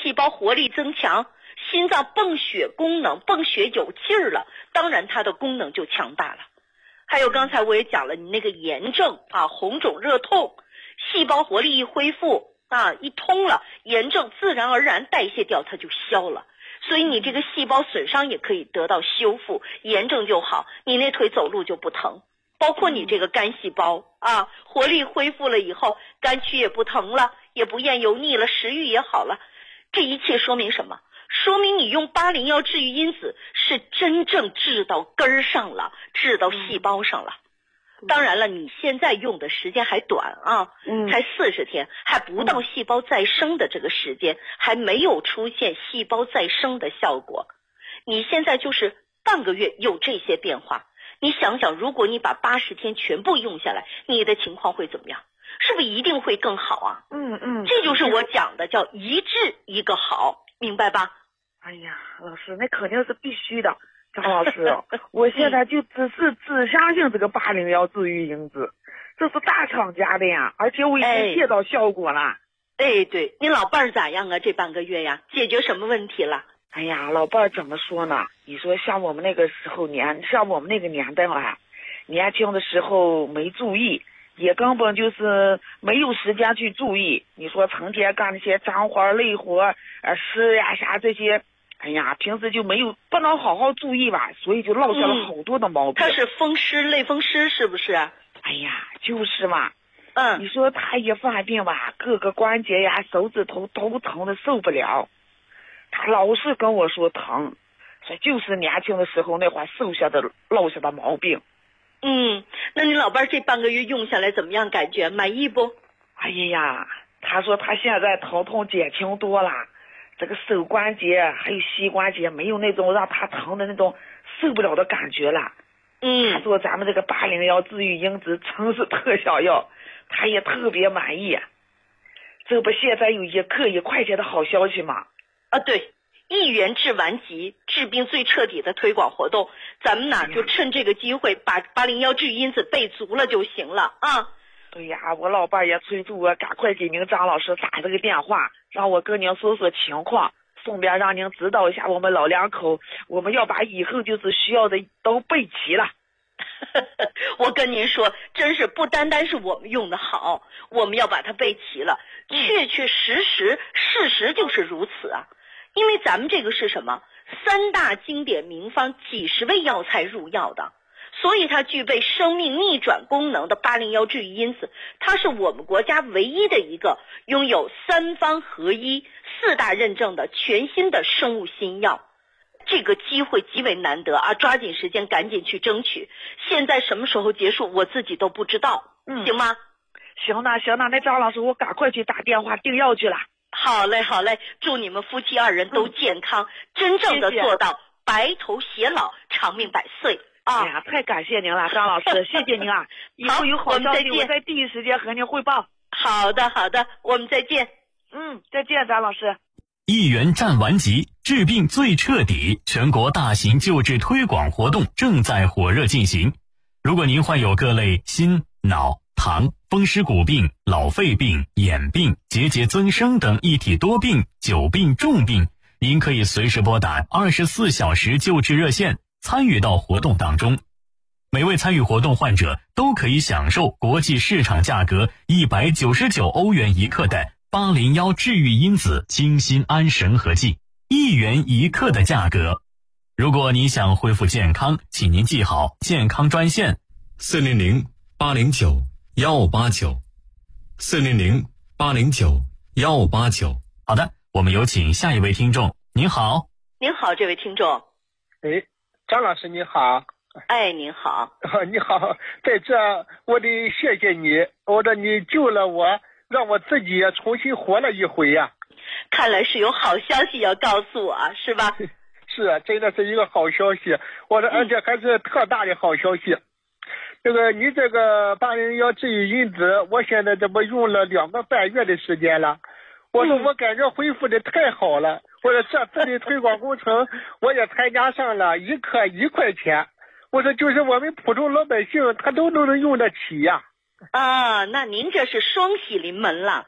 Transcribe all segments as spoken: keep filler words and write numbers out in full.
细胞活力增强，心脏泵血功能泵血有劲儿了，当然它的功能就强大了。还有刚才我也讲了，你那个炎症啊，红肿热痛，细胞活力一恢复啊，一通了，炎症自然而然代谢掉，它就消了。所以你这个细胞损伤也可以得到修复，炎症就好，你那腿走路就不疼。包括你这个肝细胞啊，活力恢复了以后，肝区也不疼了，也不厌油腻了，食欲也好了。这一切说明什么？说明你用八零幺治愈因子是真正治到根儿上了，治到细胞上了。当然了，你现在用的时间还短啊， 嗯， 才四十天，还不到细胞再生的这个时间，还没有出现细胞再生的效果。你现在就是半个月有这些变化，你想想，如果你把八十天全部用下来，你的情况会怎么样？是不是一定会更好啊？ 嗯嗯， 这就是我讲的叫一治一个好，明白吧？ 哎呀，老师，那肯定是必须的。张老师，我现在就只是只相信这个八零幺治愈因子，这是大厂家的呀，而且我已经见到效果了。 哎，对，你老伴儿咋样啊？这半个月呀，解决什么问题了？ 哎呀，老伴儿怎么说呢？你说像我们那个时候年，像我们那个年代啊，年轻的时候没注意，也根本就是没有时间去注意。你说成天干那些脏活累活，呃，湿呀啥这些。哎呀，平时就没有不能好好注意吧，所以就落下了好多的毛病。 他、嗯、是风湿类风湿是不是？ 哎呀，就是嘛。 嗯， 你说他一犯病吧，各个关节呀、手指头都疼的受不了。他老是跟我说疼，说就是年轻的时候那会儿受下的落下的毛病。 嗯，那你老伴这半个月用下来怎么样？感觉满意不？ 哎呀，他说他现在疼痛减轻多了。这个手关节还有膝关节没有那种让他疼的那种受不了的感觉了。 嗯， 他说咱们这个八零幺治愈因子真是特效药，他也特别满意。这不现在有一克一块钱的好消息吗？ 啊，对，一元治顽疾，治病最彻底的推广活动，咱们呢、嗯、就趁这个机会把八零幺治愈因子备足了就行了啊。 对呀，我老伴也催促我赶快给您张老师打这个电话，让我跟您说说情况，顺便让您指导一下我们老两口，我们要把以后就是需要的都备齐了。 我跟您说，真是不单单是我们用的好，我们要把它备齐了，确确实实事实就是如此啊。因为咱们这个是什么？三大经典名方，几十味药材入药的。所以它具备生命逆转功能的八零幺治愈因子，它是我们国家唯一的一个拥有三方合一、四大认证的全新的生物新药。这个机会极为难得啊，抓紧时间赶紧去争取。现在什么时候结束我自己都不知道，嗯，行吗？ 行了行了，那张老师我赶快去打电话订药去了。 好嘞好嘞，祝你们夫妻二人都健康，嗯、真正的做到白头偕老，长命百岁。啊、 哎呀，太感谢您了，张老师，谢谢您啊！以后有好消息，我在第一时间和您汇报。 好的，好的，我们再见。 嗯，再见，张老师。 一元战顽疾，治病最彻底，全国大型救治推广活动正在火热进行。如果您患有各类心、脑、糖、风湿骨病、老肺病、眼病、结节增生等一体多病、久病重病，您可以随时拨打二十四小时救治热线，参与到活动当中。每位参与活动患者都可以享受国际市场价格一百九十九欧元一克的八零幺治愈因子清心安神合剂，一元一克的价格。如果你想恢复健康，请您记好健康专线四零零八零九幺八九四零零八零九幺八九。好的，我们有请下一位听众。您好。 您好，这位听众。 哎，张老师你好。 哎，您好。 你好，在这我得谢谢你，我说你救了我，让我自己也重新活了一回呀、啊。 看来是有好消息要告诉我，是吧？ 是啊，真的是一个好消息，我说而且还是特大的好消息。嗯、这个你这个八零幺治愈因子，我现在这不用了两个半月的时间了。我说我感觉恢复的太好了，我说这次的推广工程我也参加上了，一克一块钱，我说就是我们普通老百姓他都能用得起呀。 啊，那您这是双喜临门了。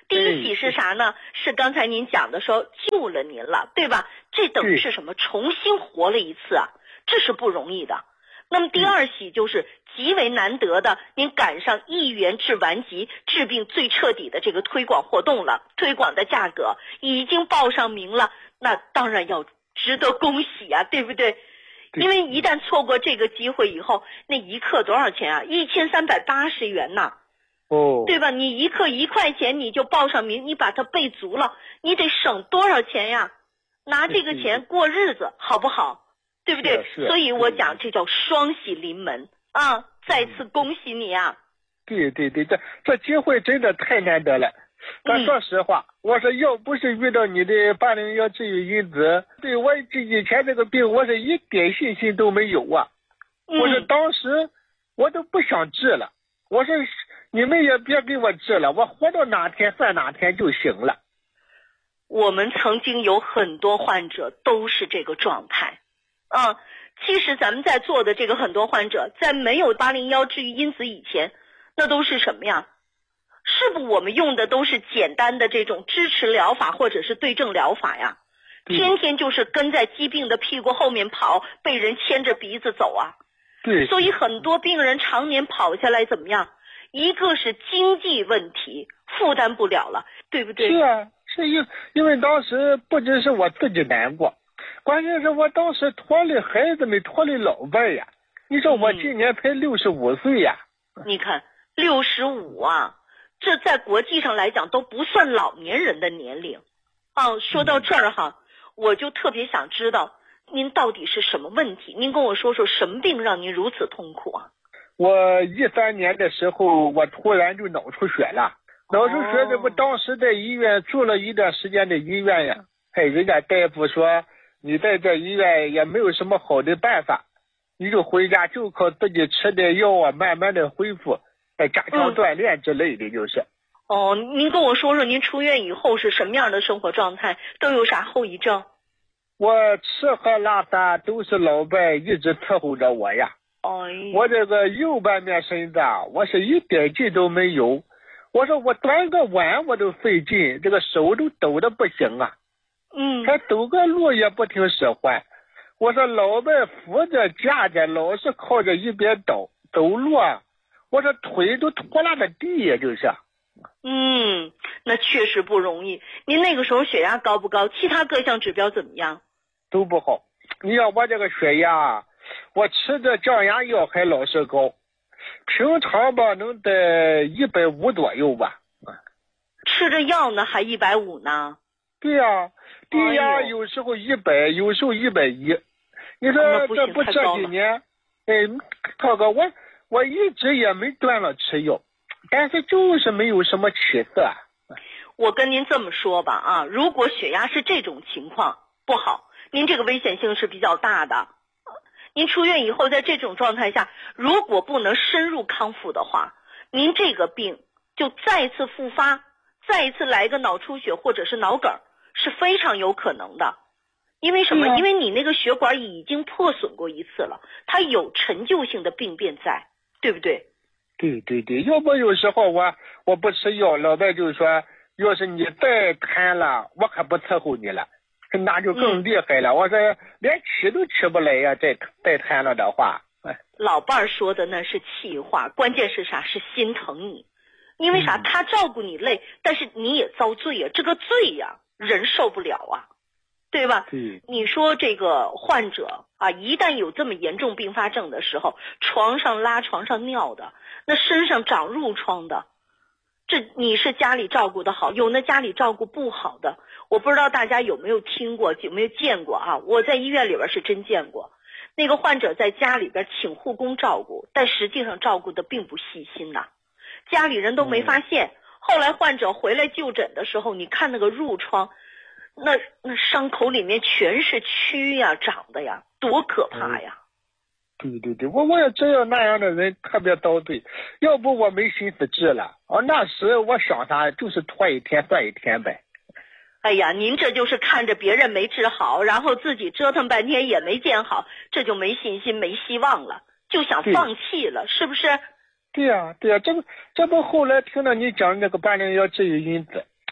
第一喜是啥呢？是刚才您讲的说救了您了，对吧？这等于是什么？重新活了一次啊，这是不容易的。那么第二喜就是极为难得的，您赶上一元治顽疾治病最彻底的这个推广活动了，推广的价格已经报上名了，那当然要值得恭喜啊，对不对？因为一旦错过这个机会以后，那一克多少钱啊？一千三百八十元呐， 哦， 对吧？你一克一块钱你就报上名，你把它备足了，你得省多少钱呀？拿这个钱过日子，好不好？对不对？所以我讲这叫双喜临门啊！再次恭喜你啊！ 对对对，这这机会真的太难得了。但说实话，嗯、我说要不是遇到你的八零幺治愈因子，对我这以前这个病，我是一点信心都没有啊！嗯、我说当时我都不想治了，我说你们也别给我治了，我活到哪天算哪天就行了。 我们曾经有很多患者都是这个状态。嗯，其实咱们在做的这个很多患者，在没有八零幺治愈因子以前，那都是什么呀？是不我们用的都是简单的这种支持疗法或者是对症疗法呀？天天就是跟在疾病的屁股后面跑，被人牵着鼻子走啊。 对。 所以很多病人常年跑下来怎么样？一个是经济问题负担不了了，对不对？ 是啊，是因因为当时不只是我自己难过。关键是我当时拖累孩子们，拖累老伴呀。你说我今年才六十五岁呀。 嗯、你看六十五啊，这在国际上来讲都不算老年人的年龄。哦、啊，说到这儿哈，我就特别想知道您到底是什么问题？您跟我说说什么病让您如此痛苦啊？ 我一三年的时候，我突然就脑出血了。脑出血这不当时在医院住了一段时间的医院呀。哎，人家大夫说。你在这医院也没有什么好的办法，你就回家就靠自己吃点药啊，慢慢的恢复，再加强锻炼之类的，就是。 嗯、哦，您跟我说说，您出院以后是什么样的生活状态，都有啥后遗症？ 我吃喝拉撒都是老伴一直伺候着我呀。 哎， 我这个右半边身子啊，我是一点劲都没有。我说我端个碗我都费劲，这个手都抖得不行啊。 嗯， 他走个路也不听使唤。我说老伴扶着架着，老是靠着一边倒走路啊，我说腿都拖拉着地呀，就是。 嗯，那确实不容易。您那个时候血压高不高？其他各项指标怎么样？ 都不好。你看我这个血压，我吃的降压药还老是高，平常吧能在一百五左右吧。 吃着药呢还一百五呢？ 对呀、啊，低压有时候一百、哎，有时候一百一。你说这不这几年，哎，涛哥，我我一直也没断了吃药，但是就是没有什么起色。 我跟您这么说吧啊，如果血压是这种情况不好，您这个危险性是比较大的。您出院以后，在这种状态下，如果不能深入康复的话，您这个病就再次复发，再一次来个脑出血或者是脑梗。是非常有可能的，因为什么？因为你那个血管已经破损过一次了，它有陈旧性的病变在，对不对？ 对对对，要不有时候我我不吃药，老伴就说，要是你再瘫了，我可不伺候你了，那就更厉害了。嗯、我说连起都起不来呀，再再瘫了的话。 老伴说的那是气话，关键是啥？是心疼你，因为啥？ 嗯、 他照顾你累，但是你也遭罪呀，这个罪呀。人受不了啊，对吧？ 嗯， 你说这个患者啊，一旦有这么严重并发症的时候，床上拉床上尿的，那身上长褥疮的，这你是家里照顾的好，有那家里照顾不好的，我不知道大家有没有听过，有没有见过啊？我在医院里边是真见过，那个患者在家里边请护工照顾，但实际上照顾的并不细心呐、啊，家里人都没发现。嗯，后来患者回来就诊的时候，你看那个褥疮，那那伤口里面全是蛆呀，长的呀，多可怕呀！ 对对对，我我也知道那样的人特别遭罪，要不我没心思治了。哦，那时我想啥，就是拖一天算一天呗。 哎呀，您这就是看着别人没治好，然后自己折腾半天也没见好，这就没信心没希望了，就想放弃了，是不是？ 对呀、啊、对呀、啊，这不这不后来听到你讲那个八零幺治愈因子，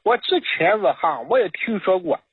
我之前我哈我也听说过，